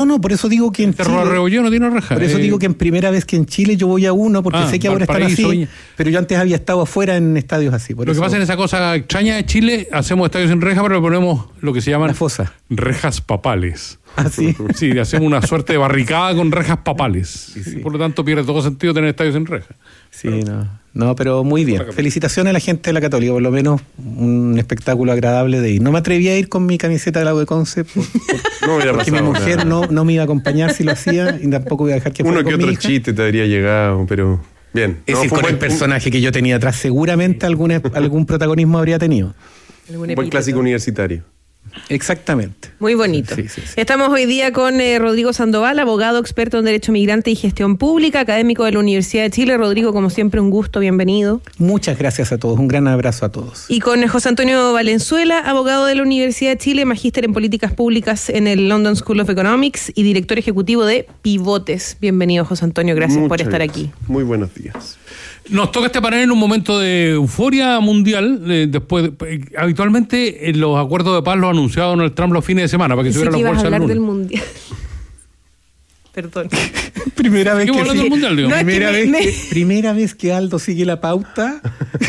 No, por eso digo que en Chile... Cerro Arrebollado no tiene reja. Por eso digo que en primera vez que en Chile yo voy a uno, porque sé que ahora están así, pero yo antes había estado afuera en estadios así. Lo que pasa en esa cosa extraña de Chile, hacemos estadios sin reja, pero le ponemos lo que se llaman... La fosa. Rejas papales. ¿Ah, sí? Sí, hacemos una suerte de barricada con rejas papales. Sí. Por lo tanto, pierde todo sentido tener estadios sin reja. Sí, no, pero muy bien. Felicitaciones a la gente de la Católica, por lo menos un espectáculo agradable de ir. No me atreví a ir con mi camiseta de la U de Conce porque mi mujer no me iba a acompañar si lo hacía, y tampoco iba a dejar que fuera uno que otro chiste te habría llegado, pero bien. Ese con el personaje que yo tenía atrás, seguramente algún protagonismo habría tenido. Un buen clásico universitario. Exactamente. Muy bonito. Sí. Estamos hoy día con Rodrigo Sandoval, abogado experto en Derecho Migrante y Gestión Pública, académico de la Universidad de Chile. Rodrigo, como siempre, un gusto, bienvenido. Muchas gracias a todos, un gran abrazo a todos. Y con José Antonio Valenzuela, abogado de la Universidad de Chile, magíster en Políticas Públicas en el London School of Economics y director ejecutivo de Pivotes. Bienvenido, José Antonio, gracias por estar aquí. Muy buenos días. Nos toca este panel en un momento de euforia mundial. Habitualmente los acuerdos de paz los ha anunciado Donald Trump los fines de semana para que subiera los bolsas del lunes. Del mundial. Perdón. Primera vez que del mundial, digo. Primera vez que Aldo sigue la pauta.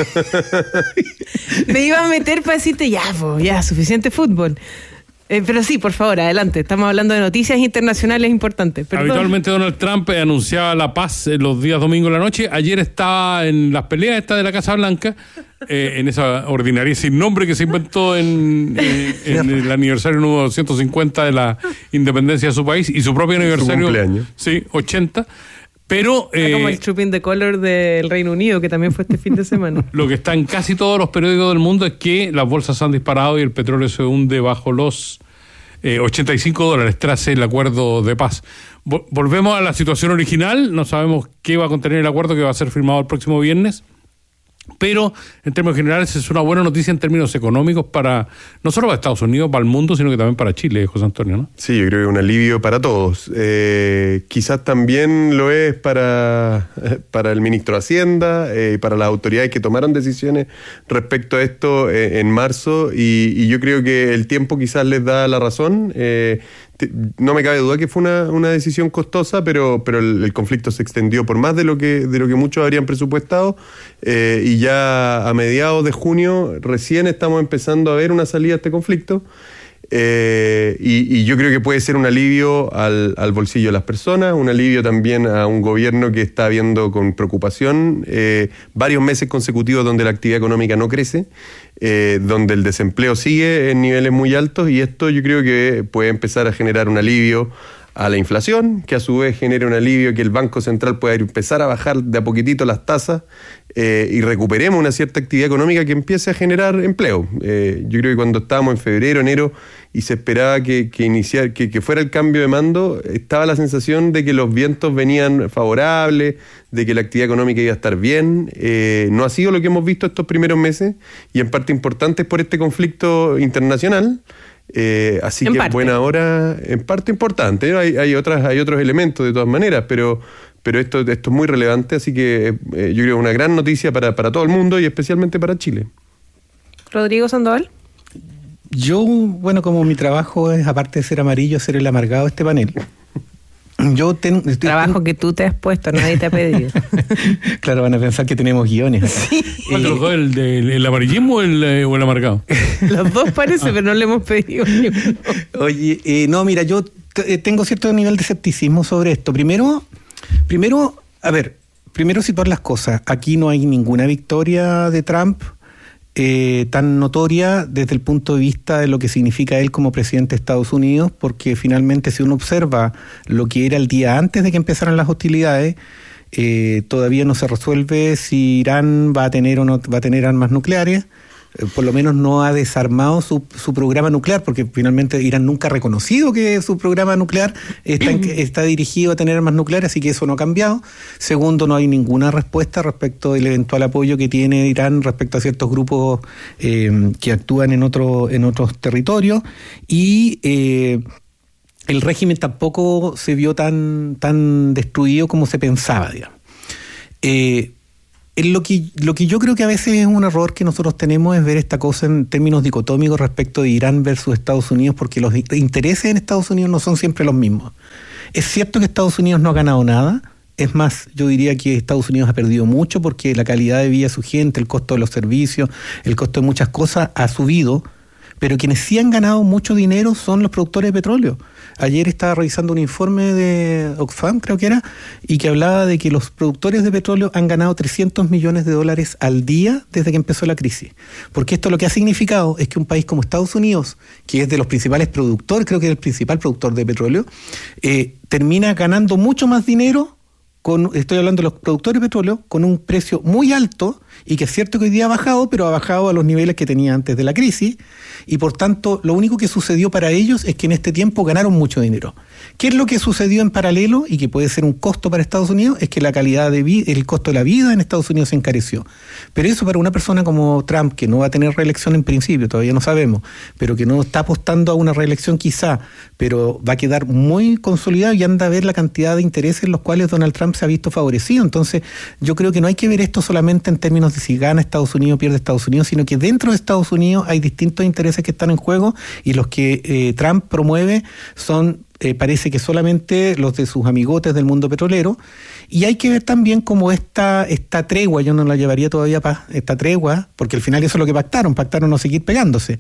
Me iba a meter para decirte ya, suficiente fútbol. Pero sí, por favor, adelante. Estamos hablando de noticias internacionales importantes. Perdón. Habitualmente Donald Trump anunciaba la paz los días domingo en la noche. Ayer estaba en las peleas de la Casa Blanca, en esa ordinaria sin nombre que se inventó en el aniversario número 250 de la independencia de su país y su propio aniversario. Su cumpleaños. Sí, 80. Pero, como el Trooping the Color del Reino Unido, que también fue este fin de semana. Lo que está en casi todos los periódicos del mundo es que las bolsas han disparado y el petróleo se hunde bajo los $85 tras el acuerdo de paz. Volvemos a la situación original. No sabemos qué va a contener el acuerdo que va a ser firmado el próximo viernes. Pero en términos generales es una buena noticia en términos económicos para no solo para Estados Unidos, para el mundo, sino que también para Chile, José Antonio, ¿no? Sí, yo creo que es un alivio para todos. Quizás también lo es para el ministro de Hacienda, para las autoridades que tomaron decisiones respecto a esto en marzo, y yo creo que el tiempo quizás les da la razón. No me cabe duda que fue una decisión costosa, pero el conflicto se extendió por más de lo que muchos habrían presupuestado, y ya a mediados de junio recién estamos empezando a ver una salida a este conflicto, y yo creo que puede ser un alivio al bolsillo de las personas, un alivio también a un gobierno que está viendo con preocupación varios meses consecutivos donde la actividad económica no crece, donde el desempleo sigue en niveles muy altos, y esto yo creo que puede empezar a generar un alivio a la inflación, que a su vez genere un alivio que el Banco Central pueda empezar a bajar de a poquitito las tasas, y recuperemos una cierta actividad económica que empiece a generar empleo. Yo creo que cuando estábamos en febrero, enero, y se esperaba que fuera el cambio de mando, estaba la sensación de que los vientos venían favorables, de que la actividad económica iba a estar bien. No ha sido lo que hemos visto estos primeros meses, y en parte importante es por este conflicto internacional. Así que es buena hora, en parte importante, ¿no? Hay otros elementos de todas maneras, pero esto es muy relevante, así que yo creo que es una gran noticia para todo el mundo y especialmente para Chile. Rodrigo Sandoval. Yo, como mi trabajo es, aparte de ser amarillo, ser el amargado de este panel. Trabajo que tú te has puesto, nadie te ha pedido. Claro, van a pensar que tenemos guiones acá. Sí. ¿Cuál de los dos? ¿El amarillismo o el amargado? Los dos parece, pero no le hemos pedido ni uno. Oye, no, mira, yo tengo cierto nivel de escepticismo sobre esto. Primero situar las cosas. Aquí no hay ninguna victoria de Trump tan notoria desde el punto de vista de lo que significa él como presidente de Estados Unidos, porque finalmente si uno observa lo que era el día antes de que empezaran las hostilidades, todavía no se resuelve si Irán va a tener o no va a tener armas nucleares. Por lo menos no ha desarmado su programa nuclear, porque finalmente Irán nunca ha reconocido que su programa nuclear está dirigido a tener armas nucleares, así que eso no ha cambiado. Segundo, no hay ninguna respuesta respecto del eventual apoyo que tiene Irán respecto a ciertos grupos que actúan en otros territorios, y el régimen tampoco se vio tan destruido como se pensaba, digamos. Lo que yo creo que a veces es un error que nosotros tenemos es ver esta cosa en términos dicotómicos respecto de Irán versus Estados Unidos, porque los intereses en Estados Unidos no son siempre los mismos. Es cierto que Estados Unidos no ha ganado nada. Es más, yo diría que Estados Unidos ha perdido mucho porque la calidad de vida de su gente, el costo de los servicios, el costo de muchas cosas ha subido, pero quienes sí han ganado mucho dinero son los productores de petróleo. Ayer estaba revisando un informe de Oxfam, creo que era, y que hablaba de que los productores de petróleo han ganado $300 millones al día desde que empezó la crisis. Porque esto lo que ha significado es que un país como Estados Unidos, que es de los principales productores, creo que es el principal productor de petróleo, termina ganando mucho más dinero, estoy hablando de los productores de petróleo, con un precio muy alto, y que es cierto que hoy día ha bajado, pero ha bajado a los niveles que tenía antes de la crisis, y por tanto lo único que sucedió para ellos es que en este tiempo ganaron mucho dinero. ¿Qué es lo que sucedió en paralelo y que puede ser un costo para Estados Unidos? Es que la calidad de vida, el costo de la vida en Estados Unidos se encareció. Pero eso para una persona como Trump, que no va a tener reelección en principio, todavía no sabemos, pero que no está apostando a una reelección quizá, pero va a quedar muy consolidado y anda a ver la cantidad de intereses en los cuales Donald Trump se ha visto favorecido. Entonces yo creo que no hay que ver esto solamente en términos de si gana Estados Unidos o pierde Estados Unidos, sino que dentro de Estados Unidos hay distintos intereses que están en juego, y los que Trump promueve son parece que solamente los de sus amigotes del mundo petrolero, y hay que ver también cómo esta tregua, yo no la llevaría todavía esta tregua, porque al final eso es lo que pactaron no seguir pegándose.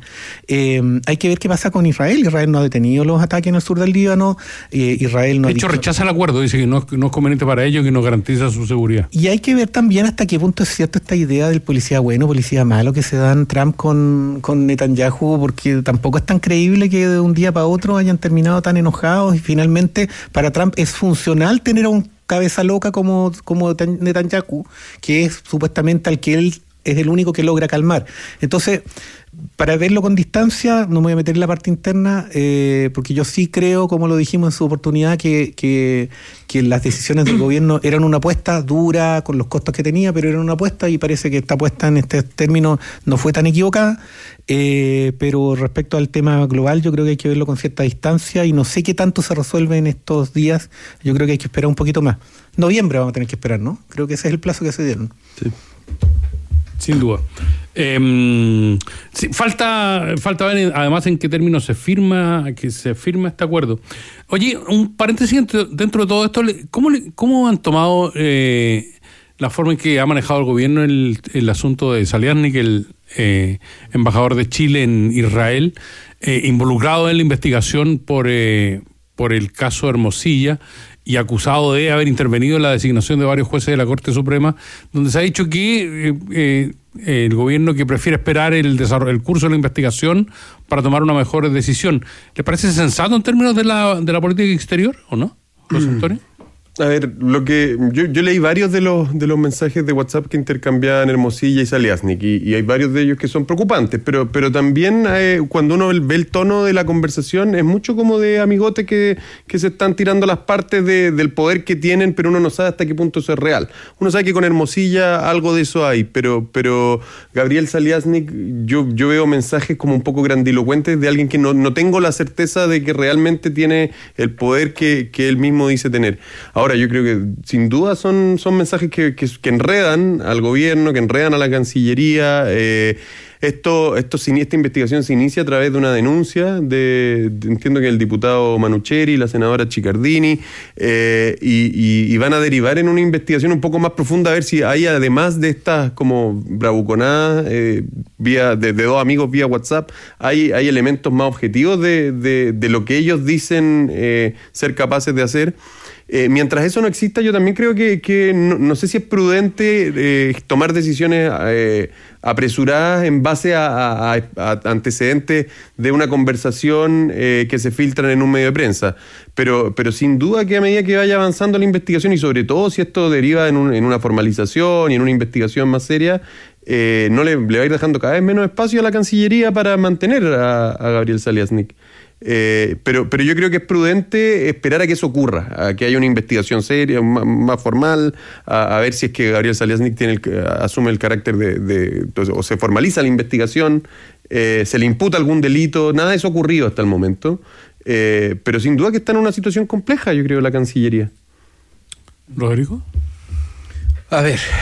Hay que ver qué pasa con Israel. Israel no ha detenido los ataques en el sur del Líbano, Israel no ha dicho... rechaza el acuerdo, dice que no es conveniente para ellos, que no garantiza su seguridad. Y hay que ver también hasta qué punto es cierto esta idea del policía bueno, policía malo que se dan Trump con Netanyahu, porque tampoco es tan creíble que de un día para otro hayan terminado tan enojados, y finalmente para Trump es funcional tener a un cabeza loca como Netanyahu, que es supuestamente al que él es el único que logra calmar. Entonces, para verlo con distancia, no me voy a meter en la parte interna, porque yo sí creo, como lo dijimos en su oportunidad, que las decisiones del gobierno eran una apuesta dura con los costos que tenía, pero era una apuesta, y parece que esta apuesta en este término no fue tan equivocada. Pero respecto al tema global, yo creo que hay que verlo con cierta distancia, y no sé qué tanto se resuelve en estos días. Yo creo que hay que esperar un poquito más. Noviembre vamos a tener que esperar, ¿no? Creo que ese es el plazo que se dieron. Sí. Sin duda. Sí, falta ver además en qué términos se firma este acuerdo. Oye, un paréntesis dentro de todo esto, ¿cómo han tomado la forma en que ha manejado el gobierno el asunto de Zaliaznik, el embajador de Chile en Israel, involucrado en la investigación por el caso Hermosilla, y acusado de haber intervenido en la designación de varios jueces de la Corte Suprema, donde se ha dicho que el gobierno que prefiere esperar el curso de la investigación para tomar una mejor decisión? ¿Le parece sensato en términos de la política exterior o no, José Antonio? A ver, yo leí varios de los mensajes de WhatsApp que intercambiaban Hermosilla y Zaliaznik, y hay varios de ellos que son preocupantes, pero también cuando uno ve el tono de la conversación es mucho como de amigotes que se están tirando las partes del poder que tienen, pero uno no sabe hasta qué punto eso es real. Uno sabe que con Hermosilla algo de eso hay, pero Gabriel Zaliaznik, yo veo mensajes como un poco grandilocuentes de alguien que no tengo la certeza de que realmente tiene el poder que él mismo dice tener. Ahora, yo creo que sin duda son mensajes que enredan al gobierno, que enredan a la Cancillería. Esta investigación se inicia a través de una denuncia entiendo que el diputado Manucheri y la senadora Chiccardini, y van a derivar en una investigación un poco más profunda, a ver si hay, además de estas como bravuconadas de dos amigos vía WhatsApp, hay elementos más objetivos de lo que ellos dicen ser capaces de hacer. Mientras eso no exista, yo también creo que no sé si es prudente tomar decisiones apresuradas en base a antecedentes de una conversación que se filtran en un medio de prensa. Pero sin duda que a medida que vaya avanzando la investigación, y sobre todo si esto deriva en una formalización y en una investigación más seria, no le va a ir dejando cada vez menos espacio a la Cancillería para mantener a Gabriel Zaliaznik. Pero yo creo que es prudente esperar a que eso ocurra, a que haya una investigación seria, más formal, a ver si es que Gabriel Zaliaznik asume el carácter o se formaliza la investigación, se le imputa algún delito. Nada de eso ha ocurrido hasta el momento, pero sin duda que está en una situación compleja, yo creo, la Cancillería. ¿Rodrigo? A ver,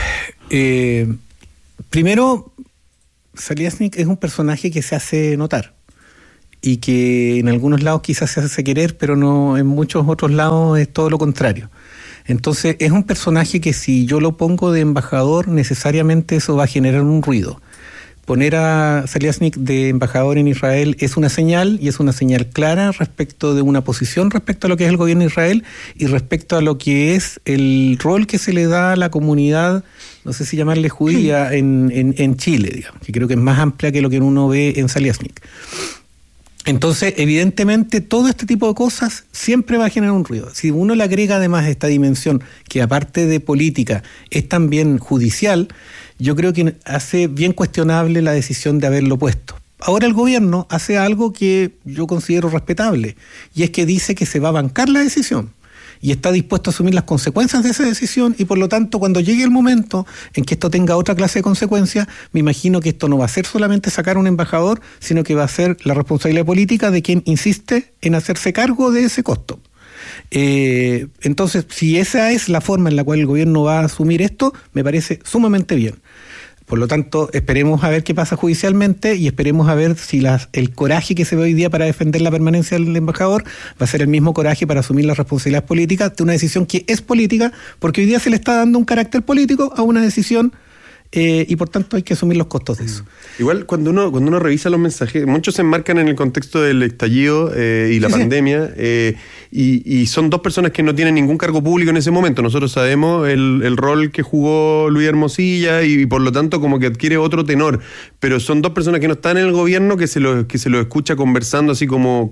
Primero, Saliasnik es un personaje que se hace notar y que en algunos lados quizás se hace querer, pero no, en muchos otros lados es todo lo contrario. Entonces es un personaje que si yo lo pongo de embajador, necesariamente eso va a generar un ruido. Poner a Saliasnik de embajador en Israel es una señal, y es una señal clara respecto de una posición respecto a lo que es el gobierno de Israel y respecto a lo que es el rol que se le da a la comunidad, no sé si llamarle judía, en Chile, digamos, que creo que es más amplia que lo que uno ve en Saliasnik. Entonces, evidentemente, todo este tipo de cosas siempre va a generar un ruido. Si uno le agrega además esta dimensión, que aparte de política es también judicial, yo creo que hace bien cuestionable la decisión de haberlo puesto. Ahora el gobierno hace algo que yo considero respetable, y es que dice que se va a bancar la decisión y está dispuesto a asumir las consecuencias de esa decisión, y por lo tanto cuando llegue el momento en que esto tenga otra clase de consecuencias, me imagino que esto no va a ser solamente sacar a un embajador, sino que va a ser la responsabilidad política de quien insiste en hacerse cargo de ese costo. Entonces, si esa es la forma en la cual el gobierno va a asumir esto, me parece sumamente bien. Por lo tanto, esperemos a ver qué pasa judicialmente y esperemos a ver si el coraje que se ve hoy día para defender la permanencia del embajador va a ser el mismo coraje para asumir las responsabilidades políticas de una decisión que es política, porque hoy día se le está dando un carácter político a una decisión y por tanto hay que asumir los costos de eso. Igual cuando uno revisa los mensajes, muchos se enmarcan en el contexto del estallido y la pandemia, y son dos personas que no tienen ningún cargo público en ese momento. Nosotros sabemos el rol que jugó Luis Hermosilla y por lo tanto como que adquiere otro tenor, pero son dos personas que no están en el gobierno, que se lo escucha conversando así como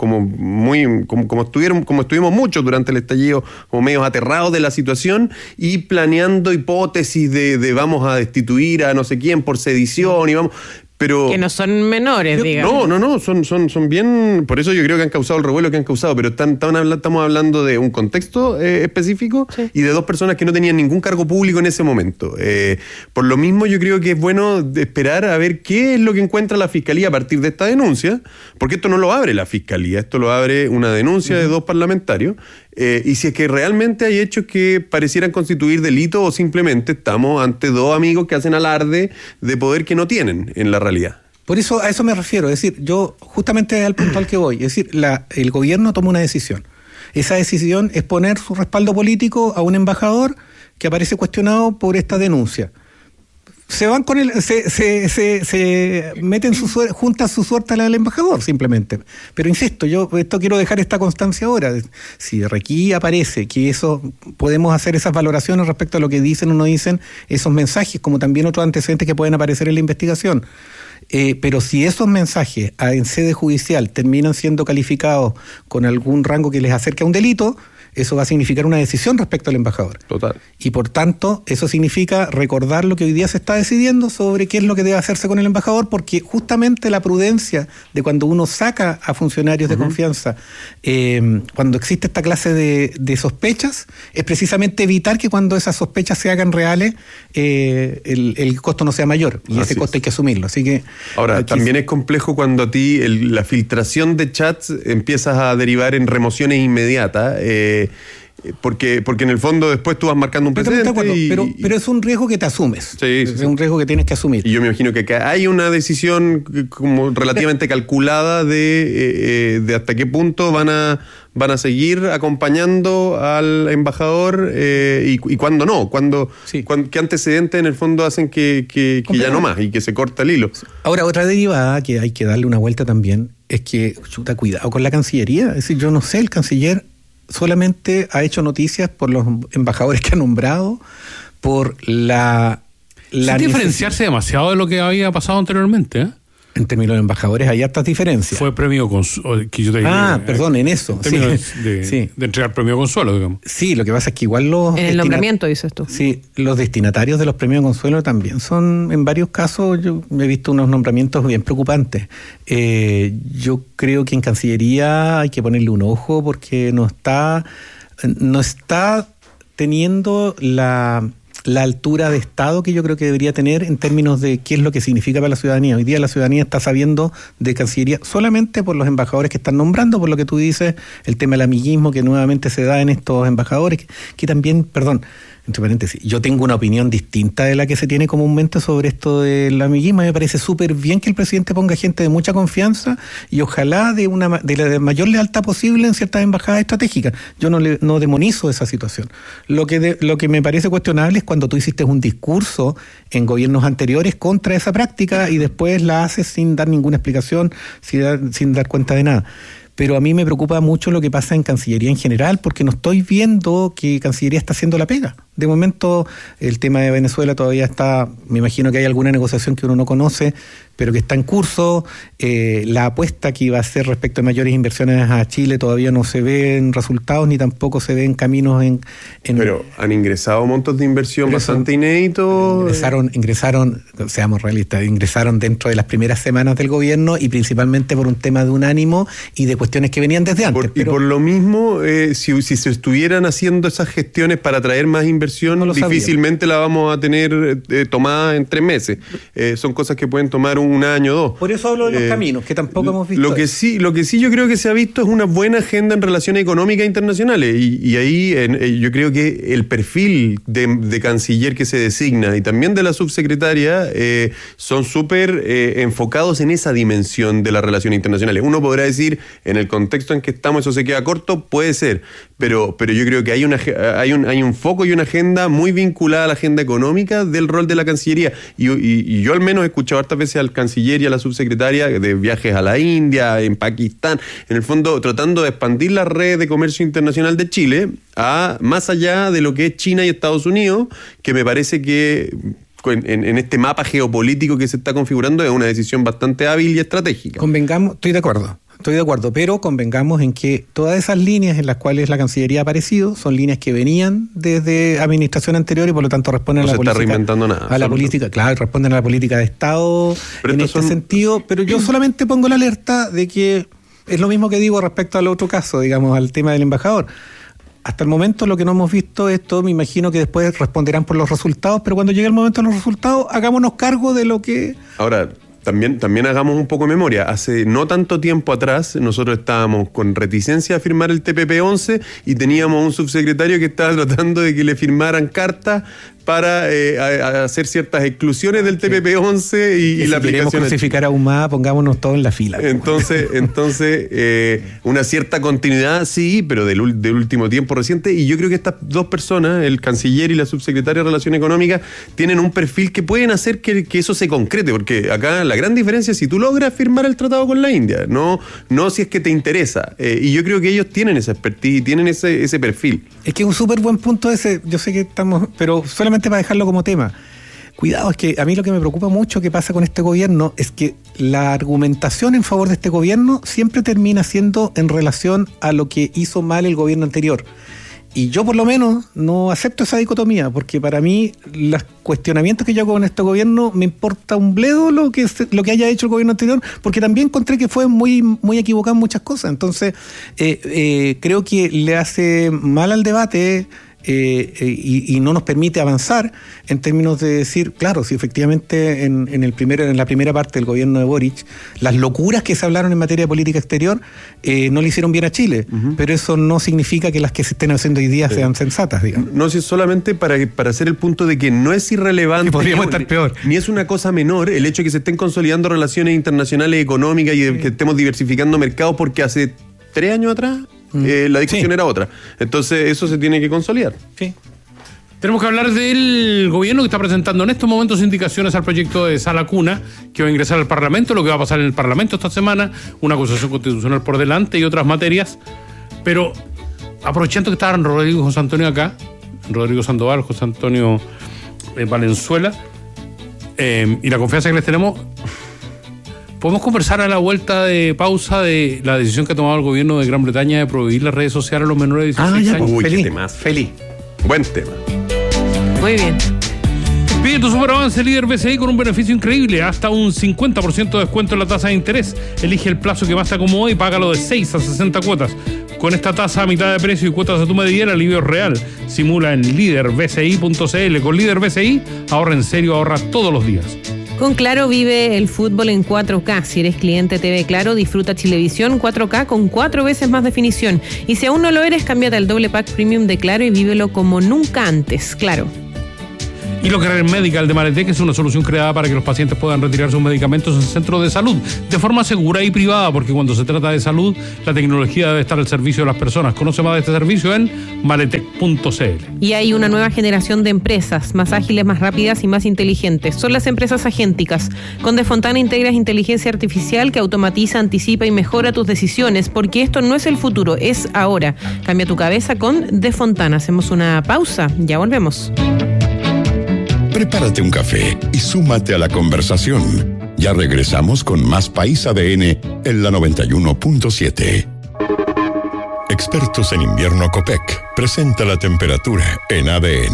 estuvimos muchos durante el estallido, como medios aterrados de la situación y planeando hipótesis de vamos a destituir a no sé quién por sedición y vamos... Pero, que no son menores, digamos. No, son bien... Por eso yo creo que han causado el revuelo que han causado, pero estamos hablando de un contexto específico, sí, y de dos personas que no tenían ningún cargo público en ese momento. Por lo mismo yo creo que es bueno esperar a ver qué es lo que encuentra la Fiscalía a partir de esta denuncia, porque esto no lo abre la Fiscalía, esto lo abre una denuncia de dos parlamentarios, y si es que realmente hay hechos que parecieran constituir delito o simplemente estamos ante dos amigos que hacen alarde de poder que no tienen en la realidad. Por eso, a eso me refiero, es decir, yo justamente al punto al que voy, es decir, el gobierno toma una decisión. Esa decisión es poner su respaldo político a un embajador que aparece cuestionado por esta denuncia. Se van con se meten juntan su suerte al embajador simplemente. Pero insisto, yo quiero dejar esta constancia ahora. Si de aquí aparece que eso podemos hacer esas valoraciones respecto a lo que dicen o no dicen esos mensajes, como también otros antecedentes que pueden aparecer en la investigación. Pero si esos mensajes en sede judicial terminan siendo calificados con algún rango que les acerque a un delito, eso va a significar una decisión respecto al embajador. Total. Y por tanto, eso significa recordar lo que hoy día se está decidiendo sobre qué es lo que debe hacerse con el embajador, porque justamente la prudencia de cuando uno saca a funcionarios de confianza, cuando existe esta clase de sospechas, es precisamente evitar que cuando esas sospechas se hagan reales, el costo no sea mayor, y ese costo hay que asumirlo. Así que ahora, también es complejo cuando a ti la filtración de chats empiezas a derivar en remociones inmediatas, porque en el fondo después tú vas marcando un precedente. Pero es un riesgo que te asumes. Sí, es un riesgo que tienes que asumir. Y yo me imagino que hay una decisión como relativamente calculada de hasta qué punto van a seguir acompañando al embajador y cuándo no, qué antecedentes en el fondo hacen que ya no más y que se corta el hilo. Ahora, otra derivada que hay que darle una vuelta también es que, cuidado con la Cancillería. Es decir, yo no sé, el canciller solamente ha hecho noticias por los embajadores que ha nombrado, por la diferenciarse demasiado de lo que había pasado anteriormente, ¿eh? En términos de embajadores hay hartas diferencias. Fue premio Consuelo. Perdón, en eso. En términos de entregar premio Consuelo, digamos. Sí, lo que pasa es que igual en el nombramiento, dices tú. Sí, los destinatarios de los premios Consuelo también son, en varios casos, yo he visto unos nombramientos bien preocupantes. Yo creo que en Cancillería hay que ponerle un ojo porque no está teniendo la altura de Estado que yo creo que debería tener en términos de qué es lo que significa para la ciudadanía. Hoy día la ciudadanía está sabiendo de Cancillería solamente por los embajadores que están nombrando, por lo que tú dices, el tema del amiguismo que nuevamente se da en estos embajadores, que también, entre paréntesis, yo tengo una opinión distinta de la que se tiene comúnmente sobre esto del amiguismo. Me parece súper bien que el presidente ponga gente de mucha confianza y ojalá de la mayor lealtad posible en ciertas embajadas estratégicas. Yo no demonizo esa situación. Lo que me parece cuestionable es cuando tú hiciste un discurso en gobiernos anteriores contra esa práctica y después la haces sin dar ninguna explicación, sin dar cuenta de nada. Pero a mí me preocupa mucho lo que pasa en Cancillería en general, porque no estoy viendo que Cancillería está haciendo la pega. De momento, el tema de Venezuela todavía está, me imagino que hay alguna negociación que uno no conoce, pero que está en curso. La apuesta que iba a hacer respecto a mayores inversiones a Chile todavía no se ven resultados, ni tampoco se ven caminos Pero han ingresado montos de inversión bastante inéditos. Ingresaron, seamos realistas, ingresaron dentro de las primeras semanas del gobierno y principalmente por un tema de un ánimo y de cuestiones que venían desde antes. Y por lo mismo, si se estuvieran haciendo esas gestiones para traer más inversión, difícilmente la vamos a tener tomada en 3 meses. Son cosas que pueden tomar un año o 2. Por eso hablo de los caminos, que tampoco hemos visto. Lo que sí yo creo que se ha visto es una buena agenda en relaciones económicas internacionales. Y ahí yo creo que el perfil de canciller que se designa y también de la subsecretaria son súper enfocados en esa dimensión de las relaciones internacionales. Uno podrá decir, en el contexto en que estamos, eso se queda corto, puede ser. Pero yo creo que hay un foco y una agenda muy vinculada a la agenda económica del rol de la Cancillería. Y yo al menos he escuchado hartas veces al canciller y a la subsecretaria de viajes a la India, en Pakistán, en el fondo tratando de expandir la red de comercio internacional de Chile a más allá de lo que es China y Estados Unidos, que me parece que en este mapa geopolítico que se está configurando es una decisión bastante hábil y estratégica. Convengamos, estoy de acuerdo, pero convengamos en que todas esas líneas en las cuales la Cancillería ha aparecido son líneas que venían desde administración anterior y por lo tanto responden a la política. No se está reinventando nada. A la política, claro, responden a la política de Estado en este sentido, pero yo solamente pongo la alerta de que es lo mismo que digo respecto al otro caso, digamos, al tema del embajador. Hasta el momento lo que no hemos visto es todo, me imagino que después responderán por los resultados, pero cuando llegue el momento de los resultados, hagámonos cargo de lo que... Ahora, también hagamos un poco de memoria. Hace no tanto tiempo atrás, nosotros estábamos con reticencia a firmar el TPP-11 y teníamos un subsecretario que estaba tratando de que le firmaran cartas para hacer ciertas exclusiones del TPP-11 y la aplicación. Si queremos crucificar a Humada, pongámonos todos en la fila. Entonces una cierta continuidad, sí, pero del último tiempo reciente. Y yo creo que estas dos personas, el canciller y la subsecretaria de Relaciones Económicas, tienen un perfil que pueden hacer que eso se concrete. Porque acá la gran diferencia es si tú logras firmar el tratado con la India, no si es que te interesa. Y yo creo que ellos tienen esa expertise y tienen ese perfil. Es que es un súper buen punto ese. Yo sé que estamos, pero solamente para dejarlo como tema. Cuidado, es que a mí lo que me preocupa mucho que pasa con este gobierno es que la argumentación en favor de este gobierno siempre termina siendo en relación a lo que hizo mal el gobierno anterior. Y yo por lo menos no acepto esa dicotomía, porque para mí los cuestionamientos que yo hago con este gobierno me importa un bledo lo que haya hecho el gobierno anterior, porque también encontré que fue muy, muy equivocado en muchas cosas. Entonces creo que le hace mal al debate y no nos permite avanzar en términos de decir, claro, si efectivamente en la primera parte del gobierno de Boric, las locuras que se hablaron en materia de política exterior no le hicieron bien a Chile, pero eso no significa que las que se estén haciendo hoy día sean sensatas, digamos. No, si es solamente para hacer el punto de que no es irrelevante, que podríamos estar peor, ni es una cosa menor el hecho de que se estén consolidando relaciones internacionales económicas y de que estemos diversificando mercados, porque hace 3 años atrás la discusión era otra. Entonces eso se tiene que consolidar. Sí. Tenemos que hablar del gobierno que está presentando en estos momentos indicaciones al proyecto de Sala Cuna, que va a ingresar al Parlamento, lo que va a pasar en el Parlamento esta semana, una acusación constitucional por delante y otras materias. Pero aprovechando que estaban Rodrigo y José Antonio acá, Rodrigo Sandoval, José Antonio Valenzuela, y la confianza que les tenemos, podemos conversar a la vuelta de pausa de la decisión que ha tomado el gobierno de Gran Bretaña de prohibir las redes sociales a los menores de 16 años. Uy, feliz. Feliz. Buen tema. Muy bien. Pide tu superavance líder BCI con un beneficio increíble, hasta un 50% de descuento en la tasa de interés. Elige el plazo que más te acomode y págalo de 6 a 60 cuotas. Con esta tasa a mitad de precio y cuotas a tu medida, el alivio es real. Simula en liderbci.cl. Con Líder BCI, ahorra en serio, ahorra todos los días. Con Claro vive el fútbol en 4K. Si eres cliente TV Claro, disfruta Chilevisión 4K con 4 veces más definición. Y si aún no lo eres, cámbiate al doble pack premium de Claro y vívelo como nunca antes. Claro. Y Local Medical de Maletec es una solución creada para que los pacientes puedan retirar sus medicamentos en centros de salud de forma segura y privada, porque cuando se trata de salud, la tecnología debe estar al servicio de las personas. Conoce más de este servicio en maletec.cl. Y hay una nueva generación de empresas, más ágiles, más rápidas y más inteligentes. Son las empresas agénticas. Con Defontana integras inteligencia artificial que automatiza, anticipa y mejora tus decisiones, porque esto no es el futuro, es ahora. Cambia tu cabeza con Defontana. Hacemos una pausa, ya volvemos. Prepárate un café y súmate a la conversación. Ya regresamos con más País ADN en la 91.7. Expertos en invierno Copec presenta la temperatura en ADN.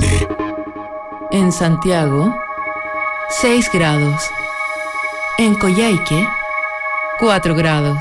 En Santiago, 6 grados. En Coyhaique, 4 grados.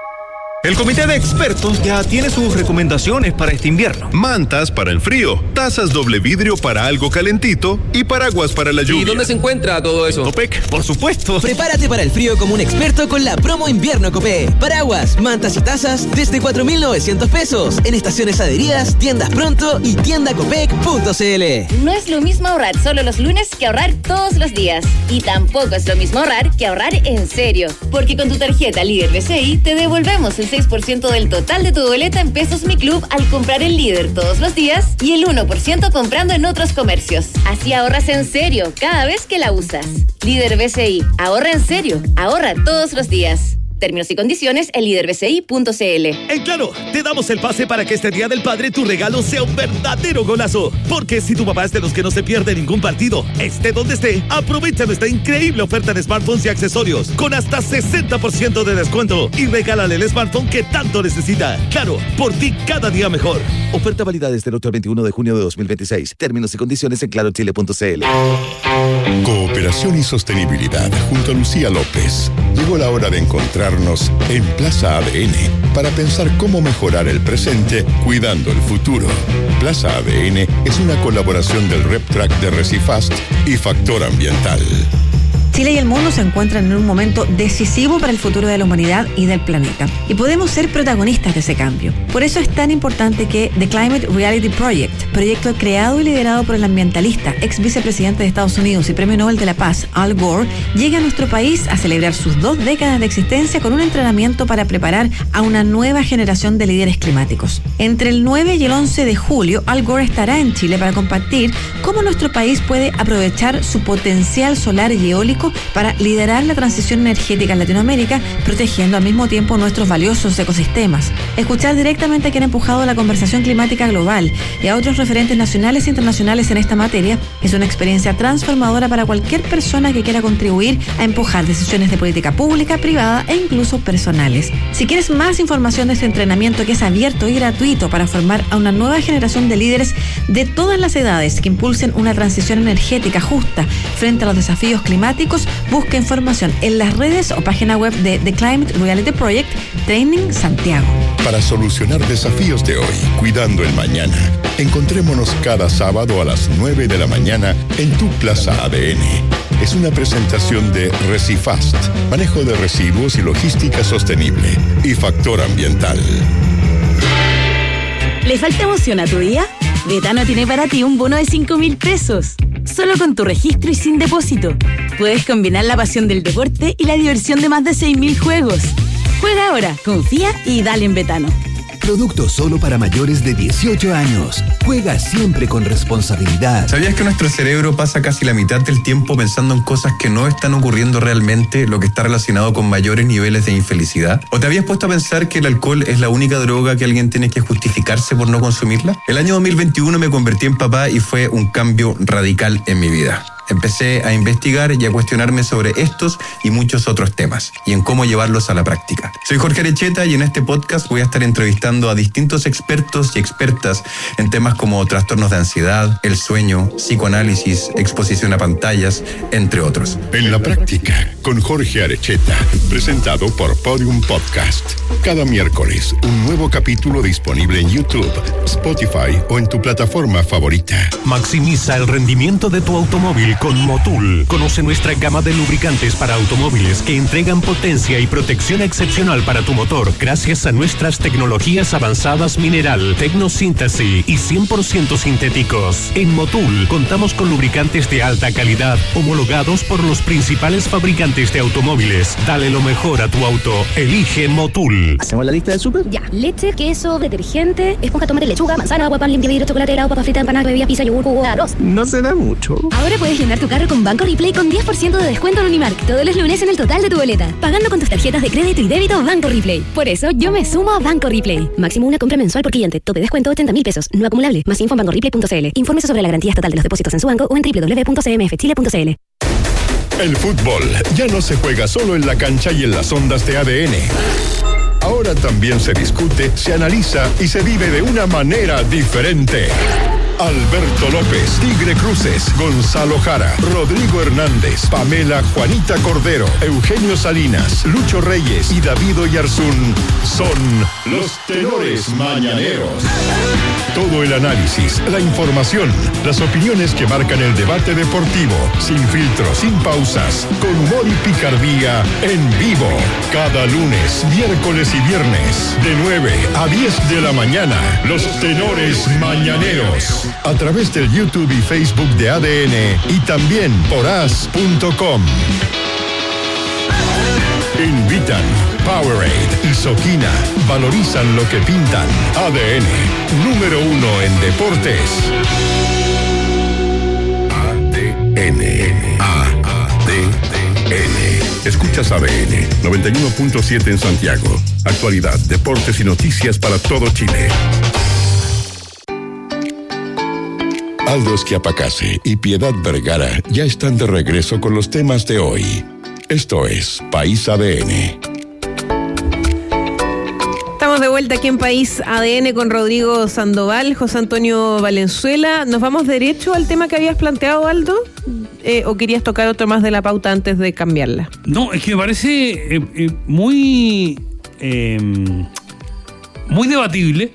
El comité de expertos ya tiene sus recomendaciones para este invierno. Mantas para el frío, tazas doble vidrio para algo calentito y paraguas para la lluvia. ¿Y dónde se encuentra todo eso? Copec, por supuesto. Prepárate para el frío como un experto con la promo invierno Copec. Paraguas, mantas y tazas desde 4.900 pesos en estaciones adheridas, tiendas Pronto y tiendacopec.cl. No es lo mismo ahorrar solo los lunes que ahorrar todos los días. Y tampoco es lo mismo ahorrar que ahorrar en serio. Porque con tu tarjeta Líder BCI te devolvemos el 6% del total de tu boleta en Pesos Mi Club al comprar el Líder todos los días y el 1% comprando en otros comercios. Así ahorras en serio cada vez que la usas. Líder BCI, ahorra en serio, ahorra todos los días. Términos y condiciones en liderbci.cl. En Claro, te damos el pase para que este Día del Padre tu regalo sea un verdadero golazo. Porque si tu papá es de los que no se pierde ningún partido, esté donde esté, aprovecha nuestra increíble oferta de smartphones y accesorios con hasta 60% de descuento y regálale el smartphone que tanto necesita. Claro, por ti cada día mejor. Oferta válida desde el 8 al 21 de junio de 2026. Términos y condiciones en clarochile.cl. Cooperación y sostenibilidad junto a Lucía López. Llegó la hora de encontrarnos en Plaza ADN para pensar cómo mejorar el presente cuidando el futuro. Plaza ADN es una colaboración del RepTrack de Recifast y Factor Ambiental. Chile y el mundo se encuentran en un momento decisivo para el futuro de la humanidad y del planeta. Y podemos ser protagonistas de ese cambio. Por eso es tan importante que The Climate Reality Project, proyecto creado y liderado por el ambientalista, ex vicepresidente de Estados Unidos y Premio Nobel de la Paz, Al Gore, llegue a nuestro país a celebrar sus 2 décadas de existencia con un entrenamiento para preparar a una nueva generación de líderes climáticos. Entre el 9 y el 11 de julio, Al Gore estará en Chile para compartir cómo nuestro país puede aprovechar su potencial solar y eólico para liderar la transición energética en Latinoamérica, protegiendo al mismo tiempo nuestros valiosos ecosistemas. Escuchar directamente a quien ha empujado la conversación climática global y a otros referentes nacionales e internacionales en esta materia es una experiencia transformadora para cualquier persona que quiera contribuir a empujar decisiones de política pública, privada e incluso personales. Si quieres más información de este entrenamiento que es abierto y gratuito para formar a una nueva generación de líderes de todas las edades que impulsen una transición energética justa frente a los desafíos climáticos, busca información en las redes o página web de The Climate Reality Project Training Santiago. Para solucionar desafíos de hoy, cuidando el mañana, encontrémonos cada sábado a las 9 de la mañana en tu Plaza ADN. Es una presentación de Recifast, manejo de residuos y logística sostenible, y Factor Ambiental. ¿Le falta emoción a tu día? Betano tiene para ti un bono de 5.000 pesos. Solo con tu registro y sin depósito. Puedes combinar la pasión del deporte y la diversión de más de 6.000 juegos. Juega ahora, confía y dale en Betano. Producto solo para mayores de 18 años. Juega siempre con responsabilidad. ¿Sabías que nuestro cerebro pasa casi la mitad del tiempo pensando en cosas que no están ocurriendo realmente, lo que está relacionado con mayores niveles de infelicidad? ¿O te habías puesto a pensar que el alcohol es la única droga que alguien tiene que justificarse por no consumirla? El año 2021 me convertí en papá y fue un cambio radical en mi vida. Empecé a investigar y a cuestionarme sobre estos y muchos otros temas y en cómo llevarlos a la práctica. Soy Jorge Arecheta y en este podcast voy a estar entrevistando a distintos expertos y expertas en temas como trastornos de ansiedad, el sueño, psicoanálisis, exposición a pantallas, entre otros. En la práctica, con Jorge Arecheta, presentado por Podium Podcast. Cada miércoles, un nuevo capítulo disponible en YouTube, Spotify o en tu plataforma favorita. Maximiza el rendimiento de tu automóvil con Motul. Conoce nuestra gama de lubricantes para automóviles que entregan potencia y protección excepcional para tu motor gracias a nuestras tecnologías avanzadas mineral, tecnosíntesis y 100% sintéticos. En Motul contamos con lubricantes de alta calidad homologados por los principales fabricantes de automóviles. Dale lo mejor a tu auto. Elige Motul. ¿Hacemos la lista del súper? Ya. Leche, queso, detergente, esponja, tomate, lechuga, manzana, agua, pan, limpia, vidrio, chocolate, helado, papa frita, empanada, bebida, pizza, yogur, jugo, arroz. No será mucho. Ahora puedes llenar tu carro con Banco Replay con 10% de descuento en Unimark todos los lunes en el total de tu boleta, pagando con tus tarjetas de crédito y débito Banco Replay. Por eso yo me sumo a Banco Replay. Máximo una compra mensual por cliente. Tope descuento 80.000 pesos. No acumulable. Más info en bancoreplay.cl. Infórmese sobre la garantía estatal de los depósitos en su banco o en www.cmfchile.cl. El fútbol ya no se juega solo en la cancha y en las ondas de ADN. Ahora también se discute, se analiza y se vive de una manera diferente. Alberto López, Tigre Cruces, Gonzalo Jara, Rodrigo Hernández, Pamela Juanita Cordero, Eugenio Salinas, Lucho Reyes y David Oyarzún son los tenores mañaneros. Todo el análisis, la información, las opiniones que marcan el debate deportivo, sin filtros, sin pausas, con humor y picardía, en vivo. Cada lunes, miércoles y viernes, de 9 a 10 de la mañana, los tenores mañaneros. A través del YouTube y Facebook de ADN y también por as.com. Invitan Powerade y Soquina. Valorizan lo que pintan. ADN, número 1 en deportes. ADN. Escuchas ADN 91.7 en Santiago. Actualidad, deportes y noticias para todo Chile. Aldo Schiapacase y Piedad Vergara ya están de regreso con los temas de hoy. Esto es País ADN. Estamos de vuelta aquí en País ADN con Rodrigo Sandoval, José Antonio Valenzuela. ¿Nos vamos derecho al tema que habías planteado, Aldo? ¿O querías tocar otro más de la pauta antes de cambiarla? No, es que me parece muy debatible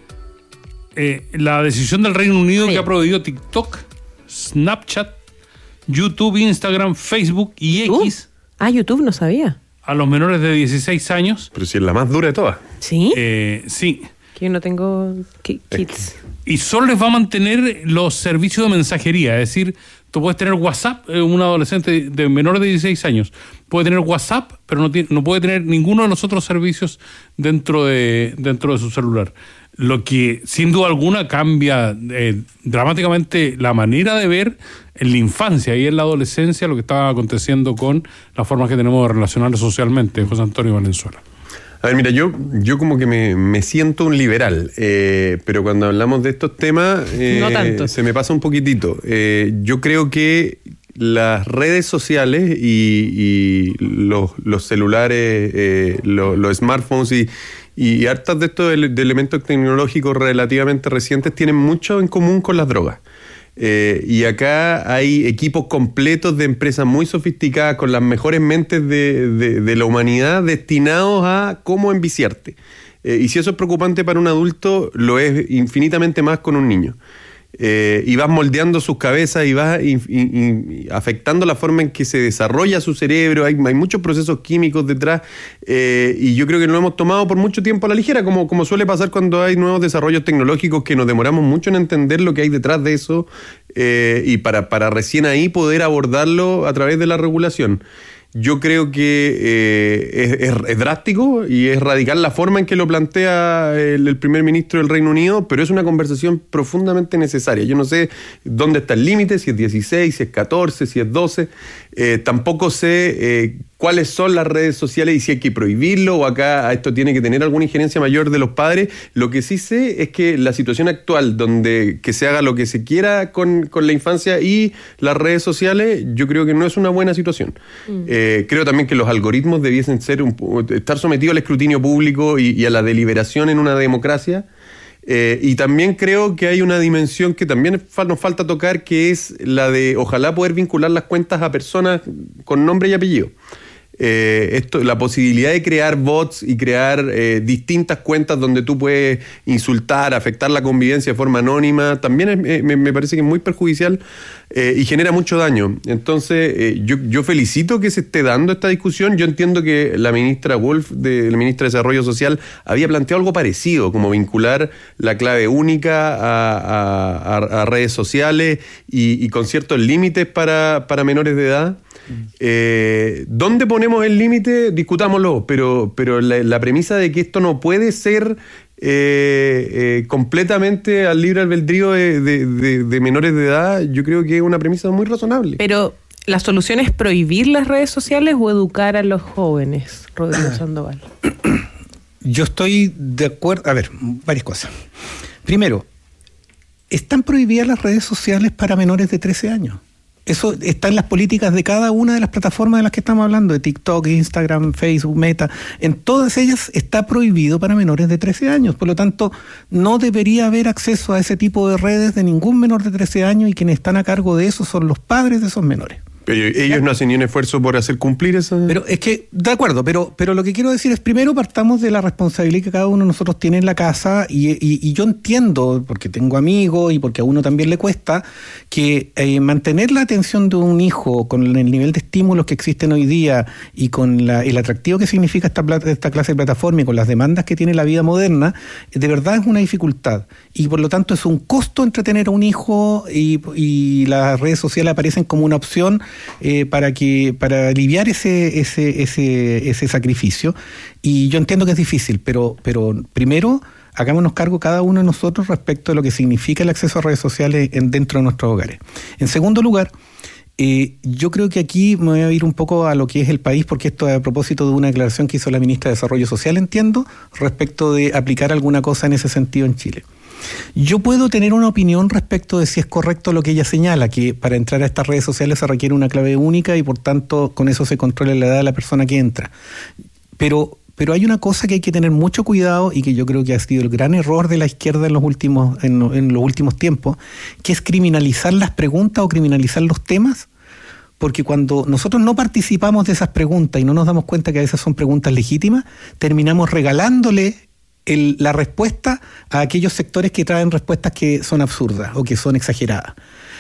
la decisión del Reino Unido, sí, que ha prohibido TikTok, Snapchat, YouTube, Instagram, Facebook y X. YouTube no sabía. A los menores de 16 años. Pero si es la más dura de todas. ¿Sí? Sí. Que yo no tengo kids. Y solo les va a mantener los servicios de mensajería. Es decir, tú puedes tener WhatsApp, un adolescente de menores de 16 años puede tener WhatsApp, pero no puede tener ninguno de los otros servicios dentro de su celular. Lo que sin duda alguna cambia dramáticamente la manera de ver en la infancia y en la adolescencia lo que está aconteciendo con las formas que tenemos de relacionarnos socialmente. José Antonio Valenzuela. A ver, mira, yo como que me siento un liberal, pero cuando hablamos de estos temas no tanto. Se me pasa un poquitito. Yo creo que las redes sociales y los celulares, los smartphones y hartas de estos de elementos tecnológicos relativamente recientes tienen mucho en común con las drogas. Y acá hay equipos completos de empresas muy sofisticadas con las mejores mentes de la humanidad destinados a cómo enviciarte. Y si eso es preocupante para un adulto, lo es infinitamente más con un niño. Y vas moldeando sus cabezas y vas afectando la forma en que se desarrolla su cerebro. Hay muchos procesos químicos detrás, y yo creo que lo hemos tomado por mucho tiempo a la ligera, como suele pasar cuando hay nuevos desarrollos tecnológicos, que nos demoramos mucho en entender lo que hay detrás de eso, y para recién ahí poder abordarlo a través de la regulación. Yo creo que es drástico y es radical la forma en que lo plantea el primer ministro del Reino Unido, pero es una conversación profundamente necesaria. Yo no sé dónde está el límite, si es 16, si es 14, si es 12. Tampoco sé cuáles son las redes sociales y si hay que prohibirlo o acá esto tiene que tener alguna injerencia mayor de los padres. Lo que sí sé es que la situación actual, donde que se haga lo que se quiera con la infancia y las redes sociales, yo creo que no es una buena situación. Creo también que los algoritmos debiesen estar sometidos al escrutinio público y a la deliberación en una democracia. Y también creo que hay una dimensión que también nos falta tocar, que es la de ojalá poder vincular las cuentas a personas con nombre y apellido. la posibilidad de crear bots y crear distintas cuentas donde tú puedes insultar, afectar la convivencia de forma anónima, también me parece que es muy perjudicial y genera mucho daño. Entonces, yo felicito que se esté dando esta discusión. Yo entiendo que la ministra Wolf, la ministra de Desarrollo Social, había planteado algo parecido, como vincular la clave única a redes sociales y con ciertos límites para menores de edad. ¿Dónde ponemos el límite? Discutámoslo, pero la premisa de que esto no puede ser completamente al libre albedrío de menores de edad, yo creo que es una premisa muy razonable. Pero ¿la solución es prohibir las redes sociales o educar a los jóvenes, Rodrigo Sandoval? Yo estoy de acuerdo. A ver, varias cosas. Primero, están prohibidas las redes sociales para menores de 13 años. Eso está en las políticas de cada una de las plataformas de las que estamos hablando, de TikTok, Instagram, Facebook, Meta. En todas ellas está prohibido para menores de 13 años. Por lo tanto, no debería haber acceso a ese tipo de redes de ningún menor de 13 años, y quienes están a cargo de eso son los padres de esos menores. Pero ellos no hacen ni un esfuerzo por hacer cumplir esa... Pero es que, de acuerdo, pero lo que quiero decir es, primero partamos de la responsabilidad que cada uno de nosotros tiene en la casa, y yo entiendo, porque tengo amigos y porque a uno también le cuesta, que mantener la atención de un hijo con el nivel de estímulos que existen hoy día y con el atractivo que significa esta clase de plataforma y con las demandas que tiene la vida moderna, de verdad es una dificultad. Y por lo tanto es un costo entretener a un hijo, y las redes sociales aparecen como una opción para aliviar ese sacrificio. Y yo entiendo que es difícil, pero primero hagámonos cargo cada uno de nosotros respecto de lo que significa el acceso a redes sociales dentro de nuestros hogares. En segundo lugar, yo creo que aquí me voy a ir un poco a lo que es el país, porque esto es a propósito de una declaración que hizo la ministra de Desarrollo Social, entiendo, respecto de aplicar alguna cosa en ese sentido en Chile. Yo puedo tener una opinión respecto de si es correcto lo que ella señala, que para entrar a estas redes sociales se requiere una clave única y por tanto con eso se controla la edad de la persona que entra. Pero hay una cosa que hay que tener mucho cuidado, y que yo creo que ha sido el gran error de la izquierda en los últimos tiempos, que es criminalizar las preguntas o criminalizar los temas. Porque cuando nosotros no participamos de esas preguntas y no nos damos cuenta que a veces son preguntas legítimas, terminamos regalándole la respuesta a aquellos sectores que traen respuestas que son absurdas o que son exageradas.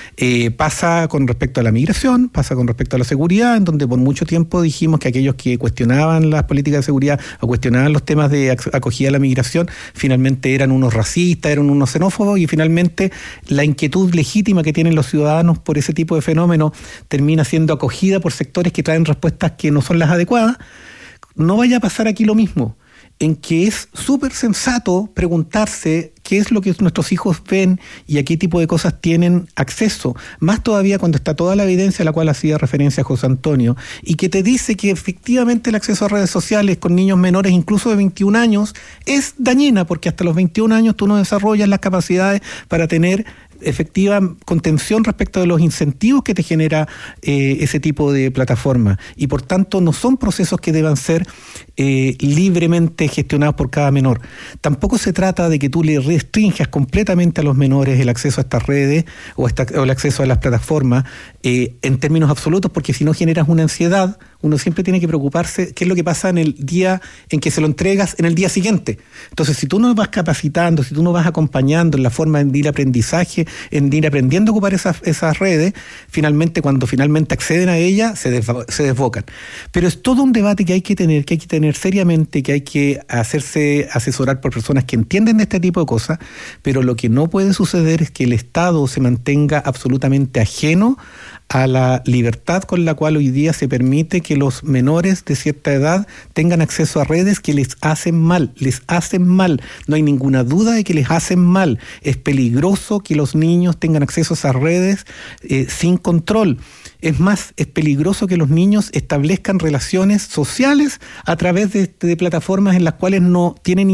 Pasa con respecto a la migración, pasa con respecto a la seguridad, en donde por mucho tiempo dijimos que aquellos que cuestionaban las políticas de seguridad o cuestionaban los temas de acogida a la migración, finalmente eran unos racistas, eran unos xenófobos, y finalmente la inquietud legítima que tienen los ciudadanos por ese tipo de fenómenos termina siendo acogida por sectores que traen respuestas que no son las adecuadas. No vaya a pasar aquí lo mismo, en que es súper sensato preguntarse qué es lo que nuestros hijos ven y a qué tipo de cosas tienen acceso, más todavía cuando está toda la evidencia a la cual hacía referencia José Antonio, y que te dice que efectivamente el acceso a redes sociales con niños menores, incluso de 21 años, es dañina, porque hasta los 21 años tú no desarrollas las capacidades para tener efectiva contención respecto de los incentivos que te genera ese tipo de plataforma, y por tanto no son procesos que deban ser libremente gestionados por cada menor. Tampoco se trata de que tú le restringas completamente a los menores el acceso a estas redes o el acceso a las plataformas en términos absolutos, porque si no generas una ansiedad. Uno siempre tiene que preocuparse qué es lo que pasa en el día en que se lo entregas, en el día siguiente. Entonces, si tú no vas capacitando, si tú no vas acompañando en la forma de ir aprendizaje, en ir aprendiendo a ocupar esas redes, cuando finalmente acceden a ellas, se desbocan. Pero es todo un debate que hay que tener seriamente, que hay que hacerse asesorar por personas que entienden de este tipo de cosas, pero lo que no puede suceder es que el Estado se mantenga absolutamente ajeno a la libertad con la cual hoy día se permite que los menores de cierta edad tengan acceso a redes que les hacen mal. No hay ninguna duda de que les hacen mal. Es peligroso que los niños tengan acceso a esas redes sin control. Es más, es peligroso que los niños establezcan relaciones sociales a través de plataformas en las cuales no tienen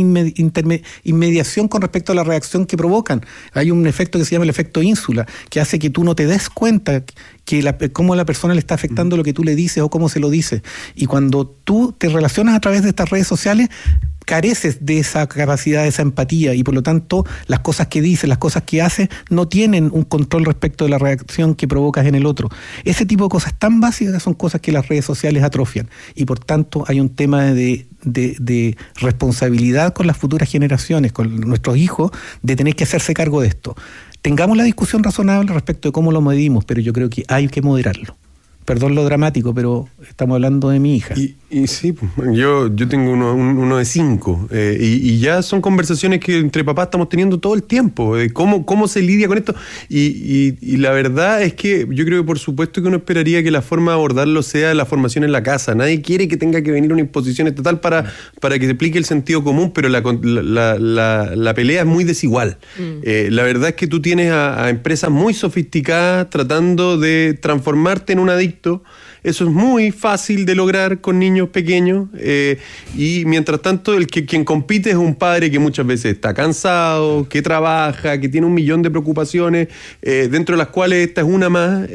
inmediación con respecto a la reacción que provocan. Hay un efecto que se llama el efecto ínsula, que hace que tú no te des cuenta cómo a la persona le está afectando lo que tú le dices o cómo se lo dices. Y cuando tú te relacionas a través de estas redes sociales, careces de esa capacidad, de esa empatía, y por lo tanto las cosas que dices, las cosas que haces no tienen un control respecto de la reacción que provocas en el otro. Ese tipo de cosas tan básicas son cosas que las redes sociales atrofian, y por tanto hay un tema de responsabilidad con las futuras generaciones, con nuestros hijos, de tener que hacerse cargo de esto. Tengamos la discusión razonable respecto de cómo lo medimos, pero yo creo que hay que moderarlo. Perdón lo dramático, pero estamos hablando de mi hija. Y sí, yo tengo uno de 5, y ya son conversaciones que entre papás estamos teniendo todo el tiempo, cómo se lidia con esto, y la verdad es que yo creo que por supuesto que uno esperaría que la forma de abordarlo sea la formación en la casa. Nadie quiere que tenga que venir una imposición estatal para que se aplique el sentido común, pero la pelea es muy desigual. La verdad es que tú tienes a empresas muy sofisticadas tratando de transformarte en un adicto. Eso es muy fácil de lograr con niños pequeños, y mientras tanto quien compite es un padre que muchas veces está cansado, que trabaja, que tiene 1.000.000 de preocupaciones, dentro de las cuales esta es una más,